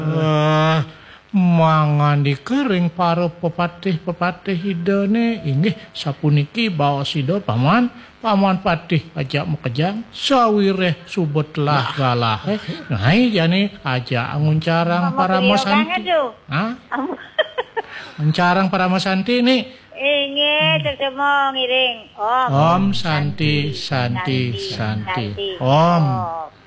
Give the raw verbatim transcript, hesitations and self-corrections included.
Uh, mangan dikering para pepatih-pepatih hidane inggih sapuniki baosida paman paman patih ajak mekejang sawireh subetlah galah eh ngai jane ajak nguncarang para masanti ha nguncarang para masanti nih ingin terjemah ngiring om om santi santi santi om